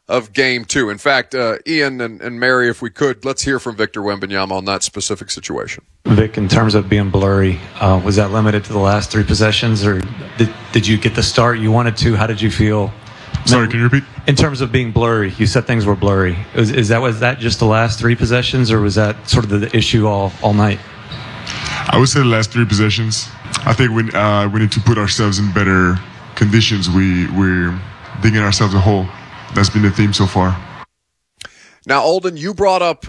of Game 2. In fact, Ian and Mary, if we could, let's hear from Victor Wembanyama on that specific situation. Vic, in terms of being blurry, was that limited to the last 3 possessions, or did you get the start you wanted to? How did you feel? Sorry, can you repeat? In terms of being blurry, you said things were blurry. Was that just the last 3 possessions, or was that sort of the issue all night? I would say the last 3 possessions. I think we need to put ourselves in better conditions. We're digging ourselves a hole. That's been the theme so far. Now, Olden, you brought up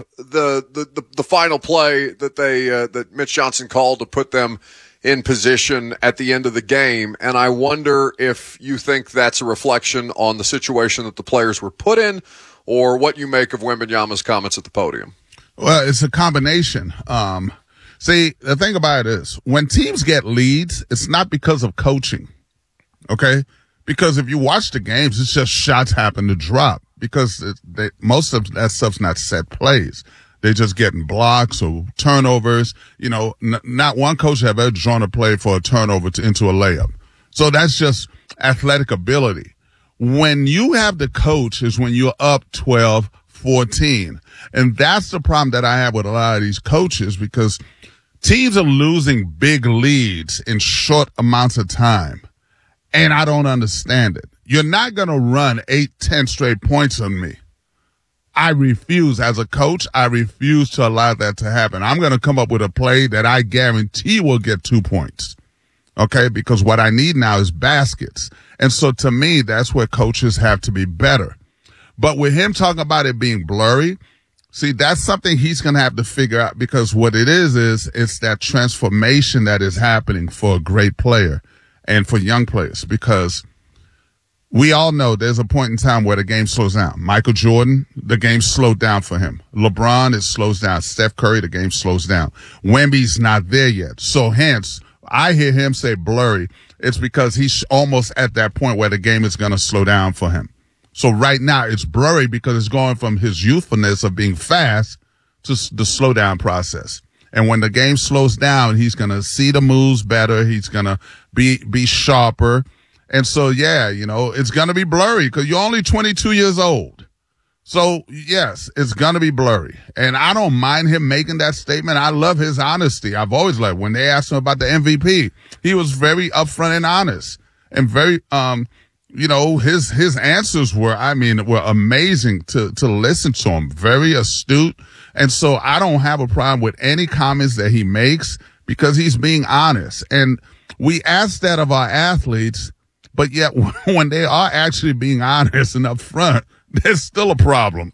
the final play that that Mitch Johnson called to put them in position at the end of the game, and I wonder if you think that's a reflection on the situation that the players were put in, or what you make of Wembanyama's comments at the podium. Well, it's a combination. See, the thing about it is, when teams get leads, it's not because of coaching, okay? Because if you watch the games, it's just shots happen to drop, because most of that stuff's not set plays. They're just getting blocks or turnovers. You know, not one coach have ever drawn a play for a turnover into a layup. So that's just athletic ability. When you have the coach is when you're up 12-14. And that's the problem that I have with a lot of these coaches, because teams are losing big leads in short amounts of time. And I don't understand it. You're not going to run 8-10 straight points on me. I refuse. As a coach, I refuse to allow that to happen. I'm going to come up with a play that I guarantee will get 2 points. Okay? Because what I need now is baskets. And so to me, that's where coaches have to be better. But with him talking about it being blurry, see, that's something he's going to have to figure out, because what it is it's that transformation that is happening for a great player and for young players, because we all know there's a point in time where the game slows down. Michael Jordan, the game slowed down for him. LeBron, it slows down. Steph Curry, the game slows down. Wemby's not there yet. So hence, I hear him say blurry. It's because he's almost at that point where the game is going to slow down for him. So right now it's blurry because it's going from his youthfulness of being fast to the slow down process. And when the game slows down, he's going to see the moves better. He's going to be sharper. And so, yeah, you know, it's going to be blurry because you're only 22 years old. So, yes, it's going to be blurry. And I don't mind him making that statement. I love his honesty. I've always loved when they asked him about the MVP, he was very upfront and honest and very, you know, his answers were amazing to listen to him. Very astute. And so I don't have a problem with any comments that he makes because he's being honest. And we ask that of our athletes. But yet, when they are actually being honest and upfront, there's still a problem.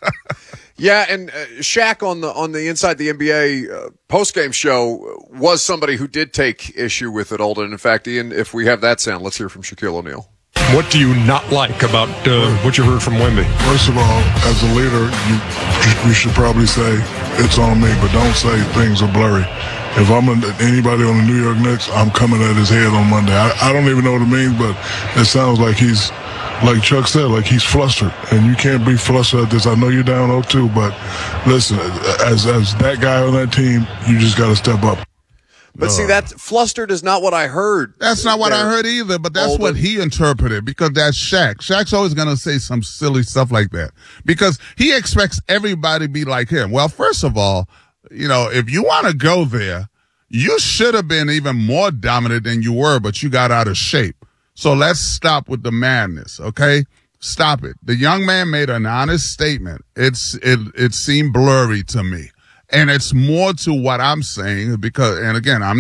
Yeah, and Shaq on the Inside the NBA postgame show was somebody who did take issue with it, Olden. In fact, Ian, if we have that sound, let's hear from Shaquille O'Neal. What do you not like about what you heard from Wemby? First of all, as a leader, you should probably say, it's on me, but don't say things are blurry. If I'm anybody on the New York Knicks, I'm coming at his head on Monday. I don't even know what it means, but it sounds like he's, like Chuck said, like he's flustered. And you can't be flustered at this. I know you're down 0-2, but listen, as that guy on that team, you just got to step up. But see, that flustered is not what I heard. That's not what I heard either, but that's what he interpreted, because that's Shaq. Shaq's always going to say some silly stuff like that because he expects everybody to be like him. Well, first of all, you know, if you want to go there, you should have been even more dominant than you were, but you got out of shape. So let's stop with the madness, okay? Stop it. The young man made an honest statement. It seemed blurry to me. And it's more to what I'm saying because, and again, I'm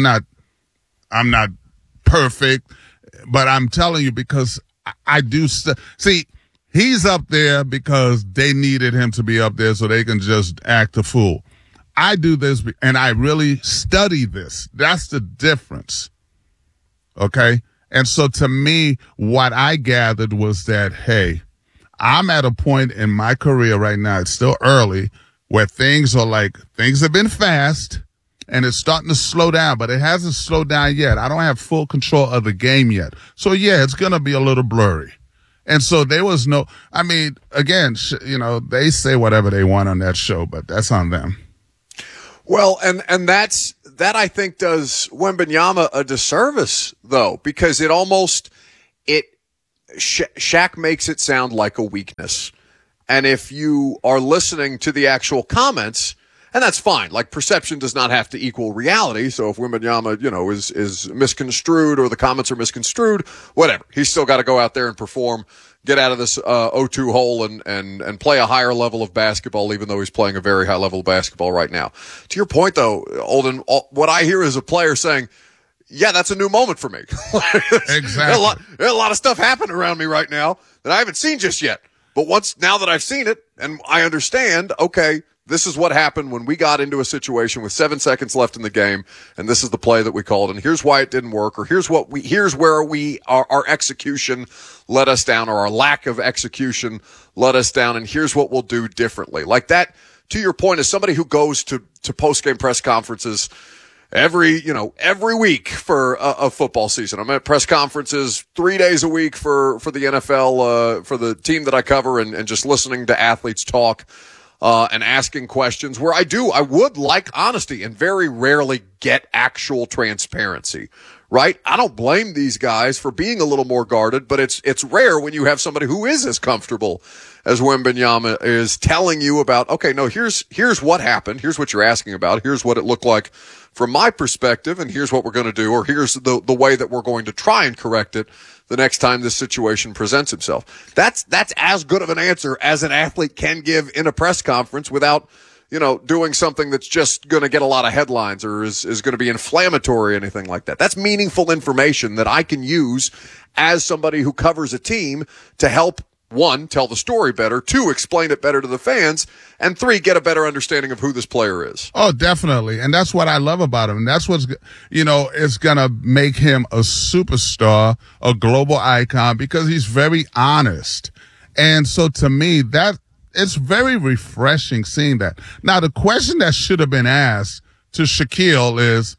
not perfect, but I'm telling you because I do see, he's up there because they needed him to be up there so they can just act a fool. I do this and I really study this. That's the difference. Okay. And so to me, what I gathered was that, hey, I'm at a point in my career right now. It's still early where things have been fast and it's starting to slow down, but it hasn't slowed down yet. I don't have full control of the game yet. So yeah, it's going to be a little blurry. And so there was again, you know, they say whatever they want on that show, but that's on them. Well, and that I think does Wembanyama a disservice though, because Shaq makes it sound like a weakness. And if you are listening to the actual comments, and that's fine. Like, perception does not have to equal reality. So if Wembanyama, is misconstrued or the comments are misconstrued, whatever. He's still got to go out there and perform, get out of this 0-2 hole and play a higher level of basketball, even though he's playing a very high level of basketball right now. To your point, though, Olden, what I hear is a player saying, yeah, that's a new moment for me. Exactly. There's a lot of stuff happening around me right now that I haven't seen just yet. But now that I've seen it and I understand, okay, this is what happened when we got into a situation with 7 seconds left in the game, and this is the play that we called, and here's why it didn't work, or here's where our execution let us down, or our lack of execution let us down, and here's what we'll do differently. Like that, to your point, as somebody who goes to post-game press conferences every week for a football season. I'm at press conferences 3 days a week for the NFL, for the team that I cover, and just listening to athletes talk. And asking questions where I would like honesty and very rarely get actual transparency, right? I don't blame these guys for being a little more guarded, but it's rare when you have somebody who is as comfortable as Wembanyama is telling you about, okay, no, here's what happened. Here's what you're asking about. Here's what it looked like from my perspective, and here's what we're going to do, or here's the way that we're going to try and correct it the next time this situation presents itself. That's as good of an answer as an athlete can give in a press conference without, doing something that's just going to get a lot of headlines or is going to be inflammatory or anything like that. That's meaningful information that I can use as somebody who covers a team to help, 1, tell the story better, 2, explain it better to the fans, and 3, get a better understanding of who this player is. Oh, definitely. And that's what I love about him. And that's what's, is going to make him a superstar, a global icon, because he's very honest. And so to me, it's very refreshing seeing that. Now, the question that should have been asked to Shaquille is,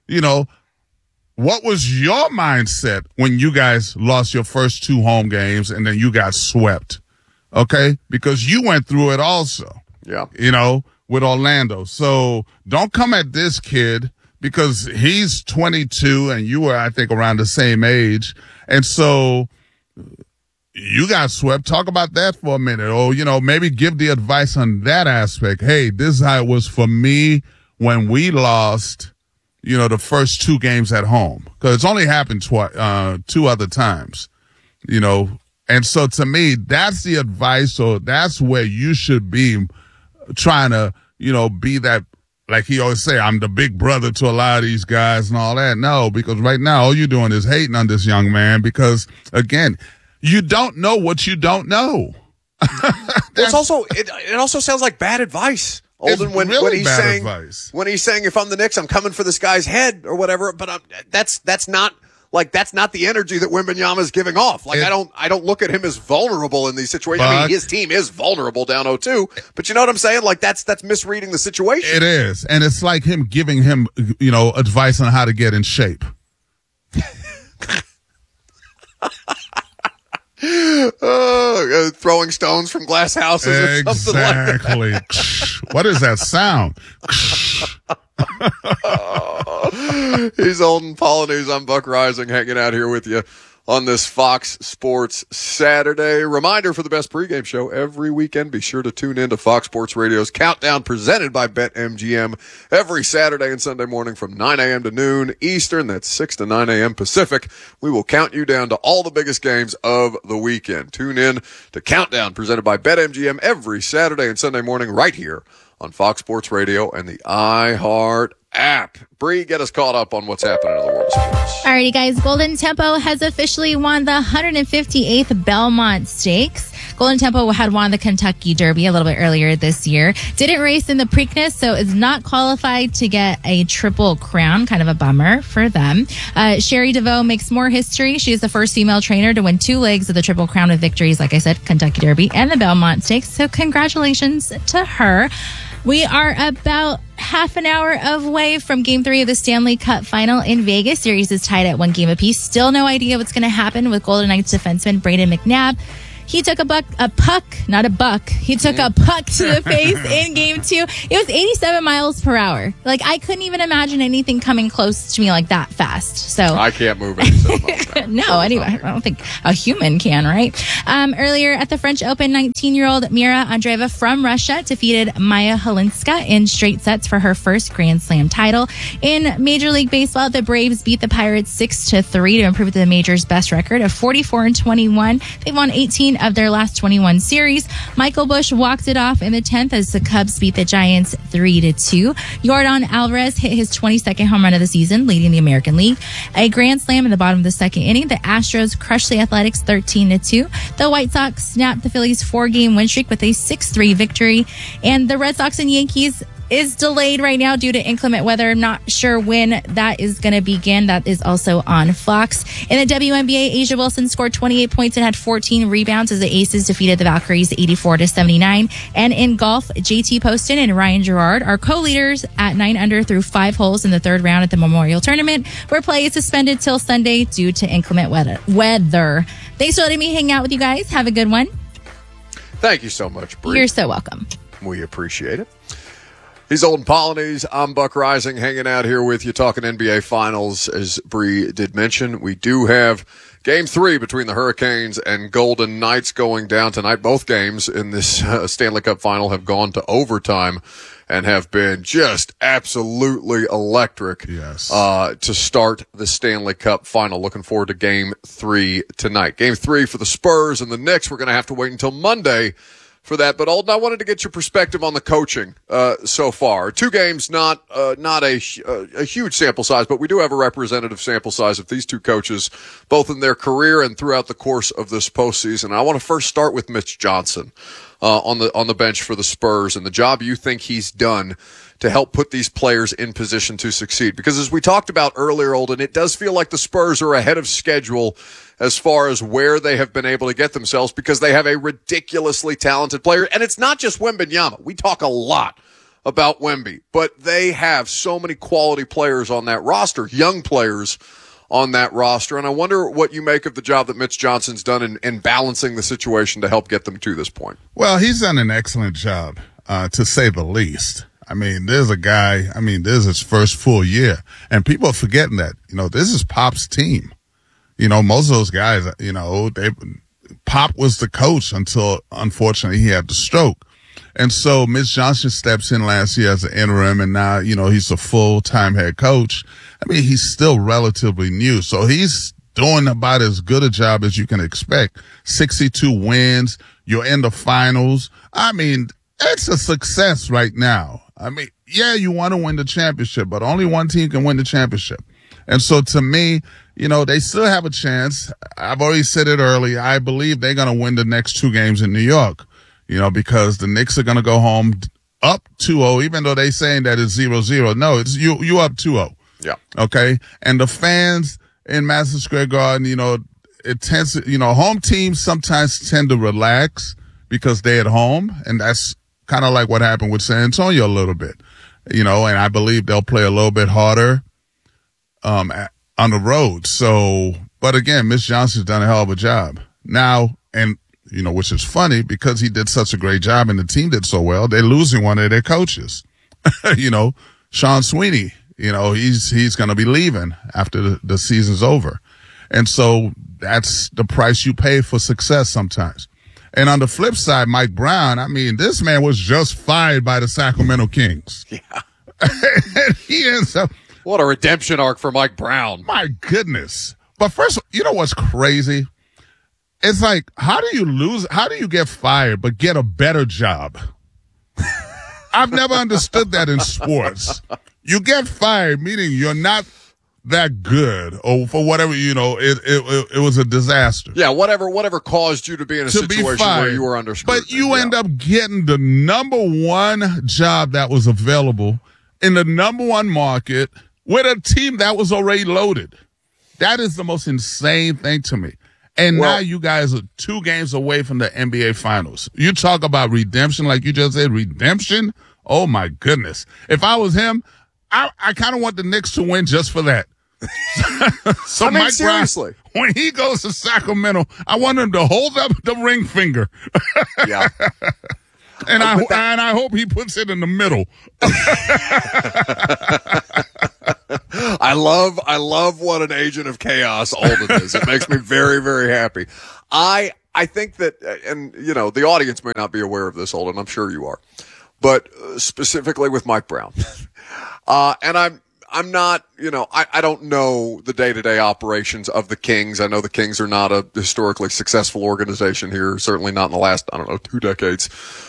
what was your mindset when you guys lost your first 2 home games and then you got swept? Okay? Because you went through it also. Yeah. With Orlando. So don't come at this kid because he's 22 and you were, I think, around the same age. And so you got swept. Talk about that for a minute. Or, maybe give the advice on that aspect. Hey, this is how it was for me when we lost the first 2 games at home, because it's only happened 2 other times, and so to me, that's the advice. So that's where you should be trying to, be that, like he always say, I'm the big brother to a lot of these guys and all that. No, because right now all you're doing is hating on this young man because, again, you don't know what you don't know. It also sounds like bad advice. Olden, when he's saying if I'm the Knicks, I'm coming for this guy's head or whatever, but that's not the energy that Wembanyama is giving off. Like, I don't look at him as vulnerable in these situations. I mean, his team is vulnerable down 0-2, but you know what I'm saying? Like, that's misreading the situation. It is, and it's like him giving him advice on how to get in shape. Throwing stones from glass houses or something like that. What is that sound? He's Olden Polynews. I'm Buck Rising, hanging out here with you on this Fox Sports Saturday. Reminder for the best pregame show every weekend. Be sure to tune in to Fox Sports Radio's Countdown presented by BetMGM every Saturday and Sunday morning from 9 a.m. to noon Eastern. That's 6 to 9 a.m. Pacific. We will count you down to all the biggest games of the weekend. Tune in to Countdown presented by BetMGM every Saturday and Sunday morning right here on Fox Sports Radio and the iHeart app. Bree, get us caught up on what's happening in the world of sports. Alrighty, guys. Golden Tempo has officially won the 158th Belmont Stakes. Golden Tempo had won the Kentucky Derby a little bit earlier this year. Didn't race in the Preakness, so is not qualified to get a Triple Crown. Kind of a bummer for them. Sherry DeVoe makes more history. She is the first female trainer to win 2 legs of the Triple Crown with victories, like I said, Kentucky Derby and the Belmont Stakes. So congratulations to her. We are about half an hour away from Game 3 of the Stanley Cup Final in Vegas. Series is tied at 1 game apiece. Still no idea what's going to happen with Golden Knights defenseman Brayden McNabb. He took a puck, not a buck. He took a puck to the face in game 2. It was 87 miles per hour. Like, I couldn't even imagine anything coming close to me like that fast. So I can't move 87 miles per hour. No, anyway, I don't think a human can, right? Earlier at the French Open, 19-year-old Mira Andreeva from Russia defeated Maya Halinska in straight sets for her first Grand Slam title. In Major League Baseball, the Braves beat the Pirates 6-3 to improve the major's best record of 44-21. They've won 18 of their last 21 series. Michael Busch walked it off in the 10th as the Cubs beat the Giants 3-2. Yordan Alvarez hit his 22nd home run of the season, leading the American League. A grand slam in the bottom of the second inning. The Astros crushed the Athletics 13-2. The White Sox snapped the Phillies' 4-game win streak with a 6-3 victory. And the Red Sox and Yankees is delayed right now due to inclement weather. I'm not sure when that is going to begin. That is also on Fox. In the WNBA, A'ja Wilson scored 28 points and had 14 rebounds as the Aces defeated the Valkyries 84-79. And in golf, JT Poston and Ryan Gerard are co-leaders at 9 under through 5 holes in the third round at the Memorial Tournament, where play is suspended till Sunday due to inclement weather. Thanks for letting me hang out with you guys. Have a good one. Thank you so much, Bree. You're so welcome. We appreciate it. He's Olden Polynice. I'm Buck Rising, hanging out here with you, talking NBA Finals. As Bree did mention, we do have Game 3 between the Hurricanes and Golden Knights going down tonight. Both games in this Stanley Cup Final have gone to overtime and have been just absolutely electric. Yes. To start the Stanley Cup Final. Looking forward to Game 3 tonight. Game 3 for the Spurs and the Knicks. We're going to have to wait until Monday for that. But Alden, I wanted to get your perspective on the coaching so far. 2 games, not a huge sample size, but we do have a representative sample size of these 2 coaches, both in their career and throughout the course of this postseason. I want to first start with Mitch Johnson on the bench for the Spurs and the job you think he's done to help put these players in position to succeed. Because as we talked about earlier, Olden, it does feel like the Spurs are ahead of schedule as far as where they have been able to get themselves, because they have a ridiculously talented player. And it's not just Wembanyama. We talk a lot about Wemby, but they have so many quality players on that roster, young players on that roster. And I wonder what you make of the job that Mitch Johnson's done in balancing the situation to help get them to this point. Well, he's done an excellent job, to say the least. I mean, this is his first full year, and people are forgetting that, this is Pop's team. Most of those guys, Pop was the coach until, unfortunately, he had the stroke. And so Mitch Johnson steps in last year as an interim, and now, he's a full-time head coach. I mean, he's still relatively new, so he's doing about as good a job as you can expect. 62 wins, you're in the finals. I mean, it's a success right now. I mean, yeah, you want to win the championship, but only one team can win the championship. And so to me, they still have a chance. I've already said it early. I believe they're going to win the next 2 games in New York, because the Knicks are going to go home up 2-0, even though they're saying that it's 0-0. No, it's you up 2-0. Yeah. Okay. And the fans in Madison Square Garden, it tends to, home teams sometimes tend to relax because they're at home. And that's kind of like what happened with San Antonio a little bit, and I believe they'll play a little bit harder, on the road. So, but again, Mitch Johnson's done a hell of a job now. And, which is funny because he did such a great job and the team did so well, they're losing one of their coaches, Sean Sweeney, he's going to be leaving after the season's over. And so that's the price you pay for success sometimes. And on the flip side, Mike Brown, I mean, this man was just fired by the Sacramento Kings. Yeah. And he ends up. What a redemption arc for Mike Brown. My goodness. But first, what's crazy? It's like, how do you get fired but get a better job? I've never understood that in sports. You get fired, meaning you're not that good, or for whatever, it was a disaster. Yeah, whatever caused you to be in a situation where you were under scrutiny. But you end up getting the number 1 job that was available in the number 1 market with a team that was already loaded. That is the most insane thing to me. And now you guys are 2 games away from the NBA Finals. You talk about redemption, like you just said, redemption? Oh, my goodness. If I was him, I kind of want the Knicks to win just for that. So I mean, Mike seriously. Brown, when he goes to Sacramento, I want him to hold up the ring finger. Yeah. And I hope he puts it in the middle. I love what an agent of chaos Alden is. It makes me very, very happy. I think that, and you know, the audience may not be aware of this, Alden. I'm sure you are, but specifically with Mike Brown, and I'm not, you know, I don't know the day-to-day operations of the Kings. I know the Kings are not a historically successful organization here. Certainly not in the last, 2 decades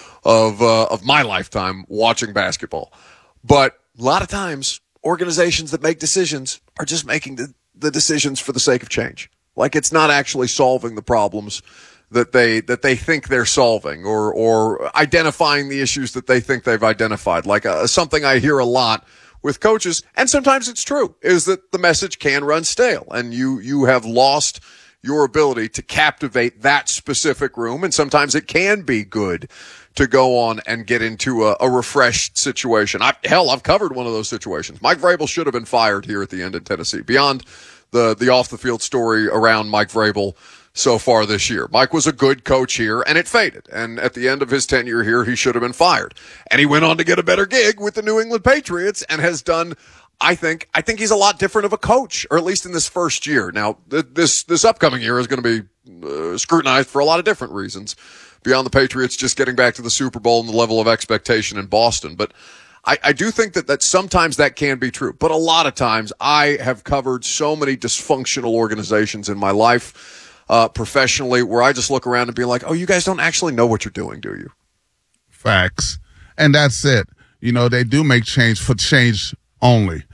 of my lifetime watching basketball. But a lot of times, organizations that make decisions are just making the decisions for the sake of change. Like, it's not actually solving the problems that they think they're solving, or identifying the issues that they think they've identified. Like something I hear a lot with coaches, and sometimes it's true, is that the message can run stale, and you have lost your ability to captivate that specific room, and sometimes it can be good to go on and get into a refreshed situation. I've covered one of those situations. Mike Vrabel should have been fired here at the end in Tennessee. Beyond the off-the-field story around Mike Vrabel so far this year. Mike was a good coach here, and it faded. And at the end of his tenure here, he should have been fired. And he went on to get a better gig with the New England Patriots and has done, I think he's a lot different of a coach, or at least in this first year. Now, this upcoming year is going to be scrutinized for a lot of different reasons, beyond the Patriots just getting back to the Super Bowl and the level of expectation in Boston. But I do think that sometimes that can be true. But a lot of times I have covered so many dysfunctional organizations in my life, professionally, where I just look around and be like, oh, you guys don't actually know what you're doing, do you? Facts. And that's it. You know, they do make change for change only.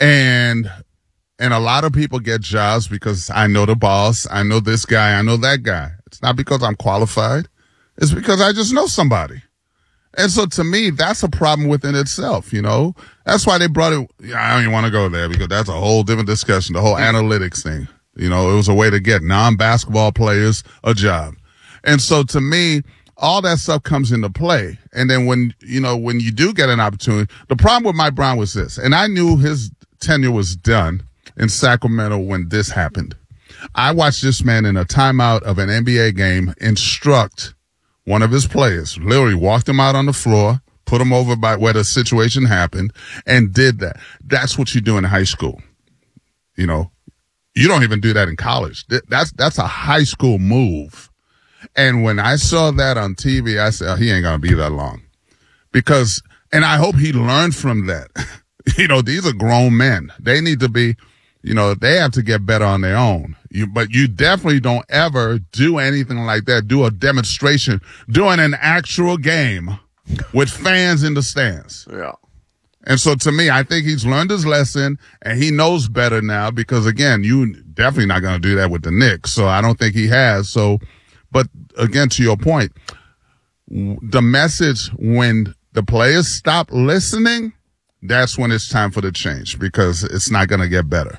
And a lot of people get jobs because I know the boss, I know this guy, I know that guy. It's not because I'm qualified. It's because I just know somebody. And so to me, that's a problem within itself, you know. That's why they brought it. I don't even want to go there because that's a whole different discussion, the whole analytics thing. You know, it was a way to get non-basketball players a job. And so to me, all that stuff comes into play. And then when you do get an opportunity, the problem with Mike Brown was this, and I knew his tenure was done in Sacramento when this happened. I watched this man in a timeout of an NBA game instruct one of his players, literally walked him out on the floor, put him over by where the situation happened, and did that. That's what you do in high school. You know, you don't even do that in college. That's a high school move. And when I saw that on TV, I said, oh, he ain't going to be that long. And I hope he learned from that. You know, these are grown men. They need to be, you know, they have to get better on their own. But you definitely don't ever do anything like that. Do a demonstration, doing an actual game with fans in the stands. Yeah. And so to me, I think he's learned his lesson and he knows better now because, again, you definitely not going to do that with the Knicks. So I don't think he has. So, but again, to your point, the message when the players stop listening, that's when it's time for the change because it's not going to get better.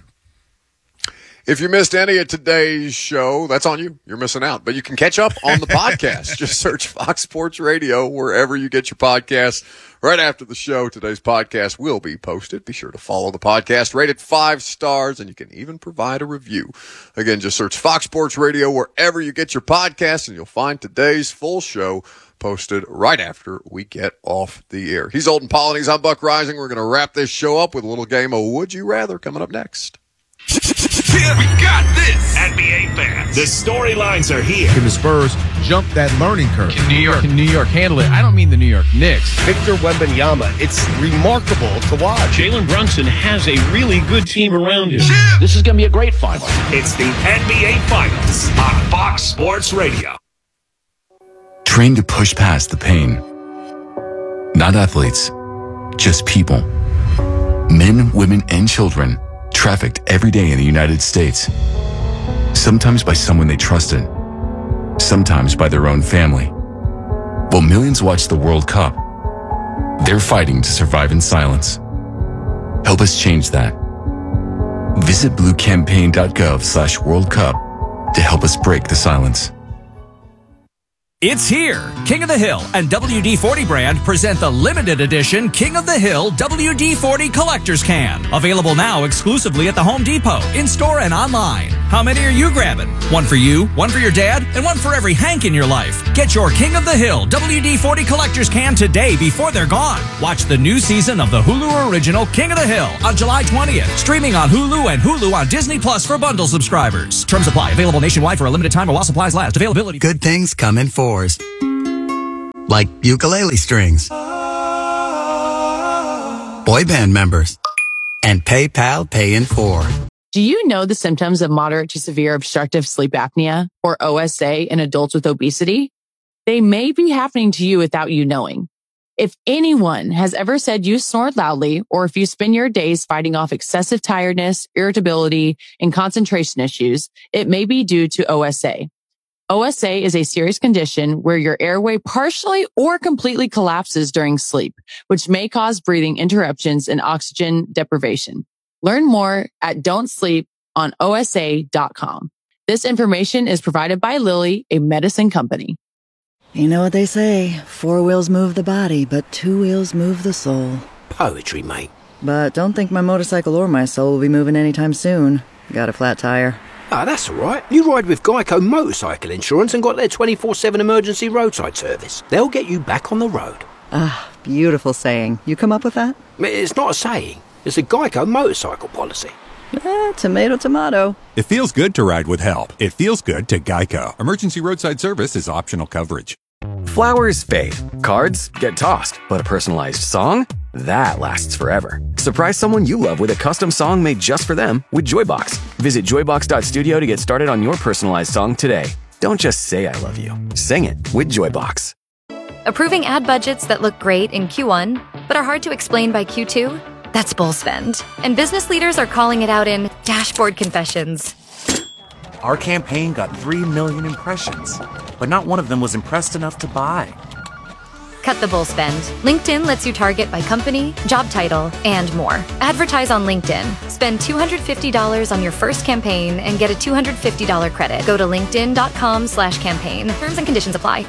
If you missed any of today's show, that's on you. You're missing out. But you can catch up on the podcast. Just search Fox Sports Radio wherever you get your podcasts. Right after the show, today's podcast will be posted. Be sure to follow the podcast, rate it 5 stars, and you can even provide a review. Again, just search Fox Sports Radio wherever you get your podcasts, and you'll find today's full show posted right after we get off the air. He's Alden Pollinax. I'm Buck Rising. We're going to wrap this show up with a little game of Would You Rather coming up next. Yeah, we got this. NBA fans, the storylines are here. Can the Spurs jump that learning curve? Can New York handle it? I don't mean the New York Knicks. Victor Wembanyama, it's remarkable to watch. Jalen Brunson has a really good team around him. Yeah. This is going to be a great final. It's the NBA Finals on Fox Sports Radio. Train to push past the pain. Not athletes, just people. Men, women, and children trafficked every day in the United States. Sometimes by someone they trusted, sometimes by their own family. While millions watch the World Cup, they're fighting to survive in silence. Help us change that. Visit bluecampaign.gov/World Cup to help us break the silence. It's here. King of the Hill and WD-40 brand present the limited edition King of the Hill WD-40 Collector's Can. Available now exclusively at the Home Depot, in-store and online. How many are you grabbing? One for you, one for your dad, and one for every Hank in your life. Get your King of the Hill WD-40 Collector's Can today before they're gone. Watch the new season of the Hulu original King of the Hill on July 20th. Streaming on Hulu and Hulu on Disney Plus for bundle subscribers. Terms apply. Available nationwide for a limited time or while supplies last. Availability. Good things come in fours. Like ukulele strings, boy band members, and PayPal Pay in 4. Do you know the symptoms of moderate to severe obstructive sleep apnea, or OSA, in adults with obesity? They may be happening to you without you knowing. If anyone has ever said you snore loudly, or if you spend your days fighting off excessive tiredness, irritability, and concentration issues, it may be due to OSA. OSA is a serious condition where your airway partially or completely collapses during sleep, which may cause breathing interruptions and oxygen deprivation. Learn more at don'tsleeponosa.com. This information is provided by Lilly, a medicine company. You know what they say, 4 wheels move the body, but 2 wheels move the soul. Poetry, mate. But don't think my motorcycle or my soul will be moving anytime soon. Got a flat tire. Ah, that's all right. You ride with Geico Motorcycle Insurance and got their 24/7 emergency roadside service. They'll get you back on the road. Ah, beautiful saying. You come up with that? It's not a saying. It's a Geico motorcycle policy. Tomato, tomato. It feels good to ride with help. It feels good to Geico. Emergency roadside service is optional coverage. Flowers fade. Cards get tossed. But a personalized song? That lasts forever. Surprise someone you love with a custom song made just for them with Joybox. Visit joybox.studio to get started on your personalized song today. Don't just say I love you. Sing it with Joybox. Approving ad budgets that look great in Q1, but are hard to explain by Q2? That's bull spend. And business leaders are calling it out in dashboard confessions. Our campaign got 3 million impressions, but not one of them was impressed enough to buy. Cut the bull spend. LinkedIn lets you target by company, job title, and more. Advertise on LinkedIn. Spend $250 on your first campaign and get a $250 credit. Go to linkedin.com/campaign. Terms and conditions apply.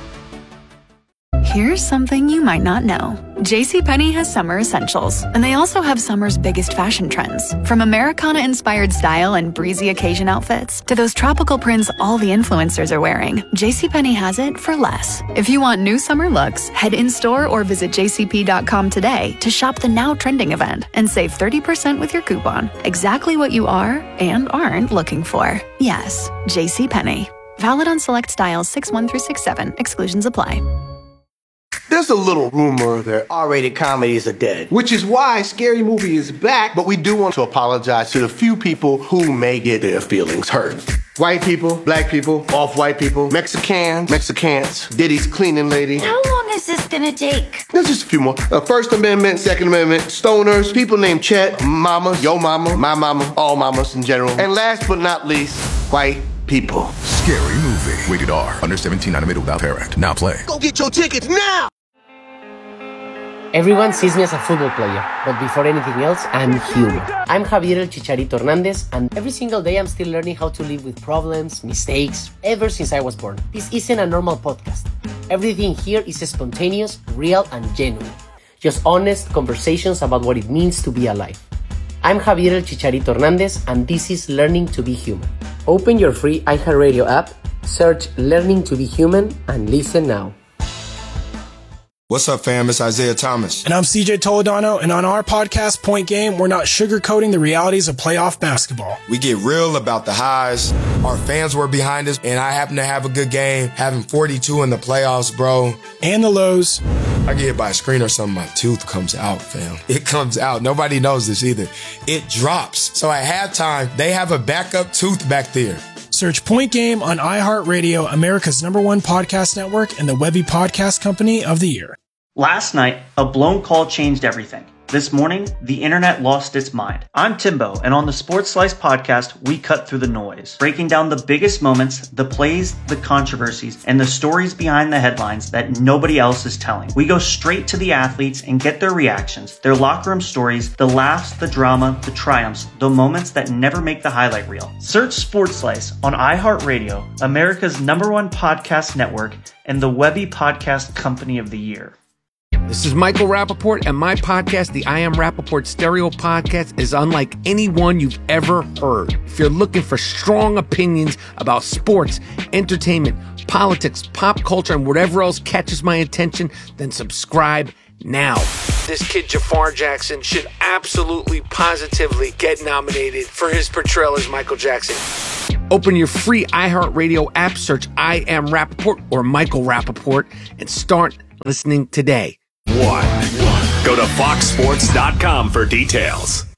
Here's something you might not know. JCPenney has summer essentials, and they also have summer's biggest fashion trends. From Americana-inspired style and breezy occasion outfits to those tropical prints all the influencers are wearing, JCPenney has it for less. If you want new summer looks, head in-store or visit jcp.com today to shop the now trending event and save 30% with your coupon. Exactly what you are and aren't looking for. Yes, JCPenney. Valid on select styles 6-1 through 6-7. Exclusions apply. There's a little rumor that R-rated comedies are dead, which is why Scary Movie is back, but we do want to apologize to the few people who may get their feelings hurt. White people, black people, off-white people, Mexicans, Diddy's cleaning lady. How long is this gonna take? There's just a few more. First Amendment, Second Amendment, stoners, people named Chet, mamas, yo mama, my mama, all mamas in general. And last but not least, white people. Scary Movie. Rated R. Under 17, animated without parent. Now play. Go get your tickets now! Everyone sees me as a football player, but before anything else, I'm human. I'm Javier El Chicharito Hernandez, and every single day I'm still learning how to live with problems, mistakes, ever since I was born. This isn't a normal podcast. Everything here is spontaneous, real, and genuine. Just honest conversations about what it means to be alive. I'm Javier El Chicharito Hernandez, and this is Learning to be Human. Open your free iHeartRadio app, search Learning to be Human, and listen now. What's up, fam? It's Isaiah Thomas. And I'm CJ Toledano, and on our podcast, Point Game, we're not sugarcoating the realities of playoff basketball. We get real about the highs. Our fans were behind us, and I happen to have a good game, having 42 in the playoffs, bro. And the lows. I get hit by a screen or something, my tooth comes out, fam. It comes out. Nobody knows this either. It drops. So at halftime, they have a backup tooth back there. Search Point Game on iHeartRadio, America's #1 podcast network, and the Webby Podcast Company of the Year. Last night, a blown call changed everything. This morning, the internet lost its mind. I'm Timbo, and on the Sports Slice podcast, we cut through the noise, breaking down the biggest moments, the plays, the controversies, and the stories behind the headlines that nobody else is telling. We go straight to the athletes and get their reactions, their locker room stories, the laughs, the drama, the triumphs, the moments that never make the highlight reel. Search Sports Slice on iHeartRadio, America's #1 podcast network, and the Webby Podcast Company of the Year. This is Michael Rappaport, and my podcast, the I Am Rappaport Stereo Podcast, is unlike any one you've ever heard. If you're looking for strong opinions about sports, entertainment, politics, pop culture, and whatever else catches my attention, then subscribe now. This kid Jafar Jackson should absolutely, positively get nominated for his portrayal as Michael Jackson. Open your free iHeartRadio app, search I Am Rappaport or Michael Rappaport, and start listening today. Go to foxsports.com for details.